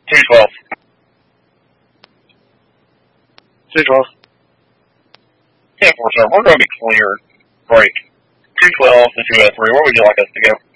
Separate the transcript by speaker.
Speaker 1: 212.
Speaker 2: 212.
Speaker 1: 10-4, sir. We're going to be cleared. Break. 212 to 203. Where would you like us to go?